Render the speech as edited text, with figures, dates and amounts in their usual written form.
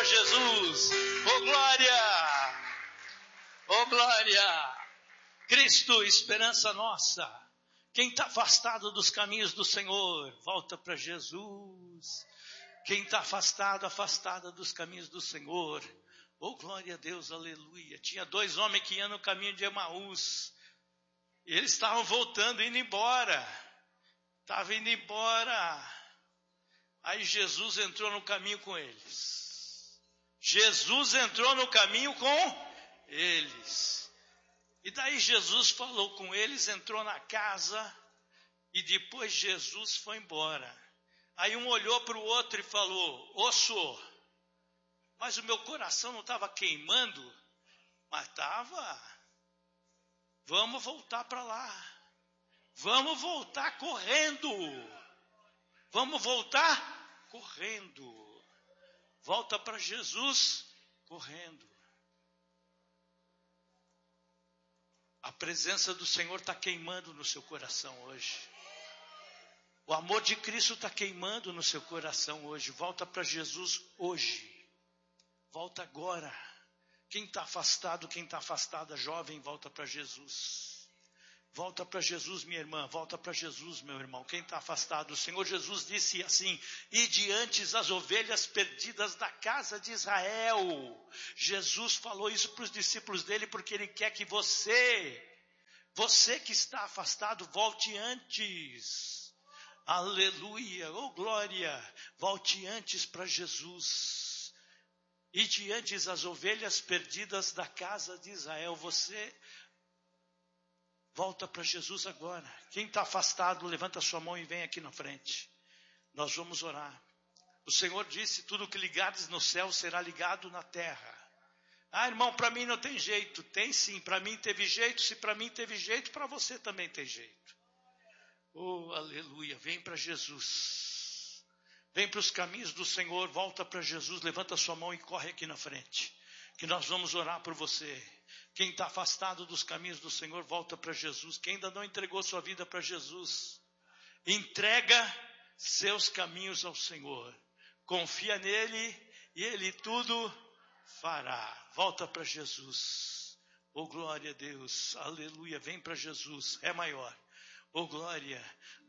Jesus. Oh, glória! Oh, glória! Cristo, esperança nossa. Quem está afastado dos caminhos do Senhor, volta para Jesus. Quem está afastada dos caminhos do Senhor. Oh, glória a Deus, aleluia. Tinha 2 homens que iam no caminho de Emaús. E eles estavam voltando, indo embora. Estavam indo embora. Aí Jesus entrou no caminho com eles. Jesus entrou no caminho com eles. E daí Jesus falou com eles, entrou na casa. E depois Jesus foi embora. Aí um olhou para o outro e falou: ô senhor, mas o meu coração não estava queimando? Mas estava. Vamos voltar para lá. Vamos voltar correndo. Vamos voltar correndo. Volta para Jesus correndo. A presença do Senhor está queimando no seu coração hoje. O amor de Cristo está queimando no seu coração hoje. Volta para Jesus hoje. Volta agora. Quem está afastado, quem está afastada, jovem, volta para Jesus. Volta para Jesus, minha irmã. Volta para Jesus, meu irmão. Quem está afastado, o Senhor Jesus disse assim: ide antes as ovelhas perdidas da casa de Israel. Jesus falou isso para os discípulos dele porque ele quer que você que está afastado, volte antes. Aleluia, oh glória. Volte antes para Jesus. Ide antes as ovelhas perdidas da casa de Israel. Você volta para Jesus agora. Quem está afastado, levanta a sua mão e vem aqui na frente. Nós vamos orar. O Senhor disse: tudo que ligares no céu será ligado na terra. Ah, irmão, para mim não tem jeito. Tem sim, para mim teve jeito. Se para mim teve jeito, para você também tem jeito. Oh, aleluia. Vem para Jesus. Vem para os caminhos do Senhor. Volta para Jesus. Levanta a sua mão e corre aqui na frente. Que nós vamos orar por você. Quem está afastado dos caminhos do Senhor, volta para Jesus. Quem ainda não entregou sua vida para Jesus, entrega seus caminhos ao Senhor. Confia nele e ele tudo fará. Volta para Jesus. Oh, glória a Deus. Aleluia. Vem para Jesus. É maior. Oh, glória.